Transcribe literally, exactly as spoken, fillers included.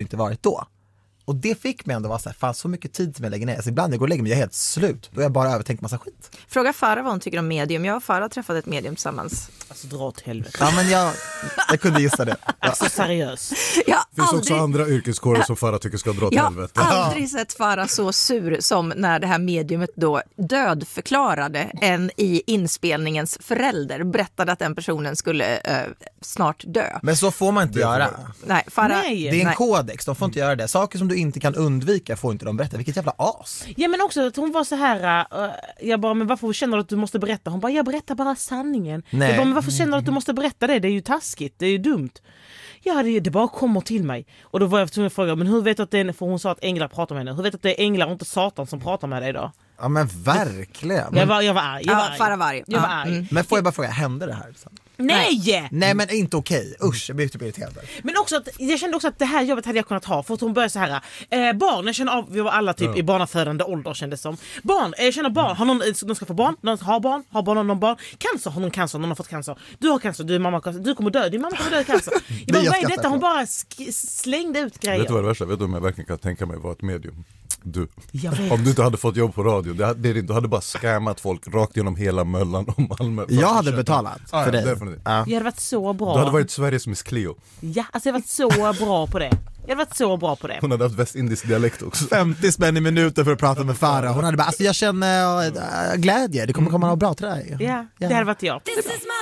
inte varit då. Och det fick mig ändå vara så här, fan så mycket tid som jag lägger ner. Alltså ibland jag går och lägger mig, jag är helt slut. Då är jag bara övertänkt massa skit. Fråga Farah vad hon tycker om medium. Jag och Farah har träffat ett medium tillsammans. Alltså dra åt helvete. Ja men jag, jag kunde gissa det. Ja. Alltså seriöst. Jag har Det finns aldrig, också andra yrkeskårer som Farah tycker ska dra till jag har helvete. aldrig sett Farah så sur som när det här mediumet då dödförklarade en i inspelningens förälder. Berättade att den personen skulle eh, snart dö. Men så får man inte Det får göra. man. Nej, Farah, Nej. Det är en nej. kodex, de får inte göra det. Saker som du inte kan undvika får inte de berätta. Vilket jävla as. Ja men också att hon var så här uh, jag bara, men varför känner du att du måste berätta? Hon bara, jag berättar bara sanningen. Nej. Jag bara, men varför känner du att du måste berätta det? Det är ju taskigt, det är ju dumt. Ja, det, det bara kommer till mig. Och då var jag tvungen att fråga, men hur vet du att det är, för hon sa att änglar pratar med henne. Hur vet du att det är änglar och inte Satan som pratar med dig då? Ja men verkligen. Jag var, jag var arg. Jag var Ja, arg. Farah var arg. Jag var Ja, arg. mm. Men får jag bara fråga, hände det här? Liksom? Nej! Nej men inte okej. Usch, jag blir typ irriterad. Men också att, jag kände också att det här jobbet hade jag kunnat ha. För att hon började så här eh, barn, jag känner av, vi var alla typ Ja. i barnafödande ålder kändes som. Barn, jag känner barn, har någon, någon ska få barn, någon har barn, har barn, någon barn. Cancer, har någon cancer, någon har fått cancer. Du har cancer, du är mamma, du kommer dö, din mamma kommer dö i cancer. Jag bara, jag vad är skrattar detta? Hon på. bara sk- slängde ut grejer. Vet du vad det värsta? Vet du om jag verkligen kan tänka mig vara ett medium? Du. Jag vet. Om du inte hade fått jobb på radio, det hade, det, du hade bara scammat folk rakt genom hela Möllan och Malmö. för Jag att hade köpa. betalat Ja, för ja, dig. definitivt. Ja. Jag hade varit så bra. Du hade varit Sveriges Miss Cleo. Ja, alltså jag hade varit så bra på det. Jag hade varit så bra på det. Hon hade haft västindisk dialekt också. femtio spänn i minuten för att prata med Farah. Hon hade bara, alltså jag känner äh, glädje, det kommer komma något bra till dig. Ja, det hade varit jag.